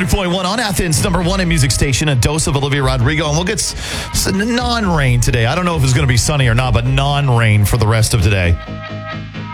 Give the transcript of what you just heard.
100.1 on Athens, number one in music station, a dose of Olivia Rodrigo. And we'll get non-rain today. I don't know if it's going to be sunny or not, but non-rain for the rest of today.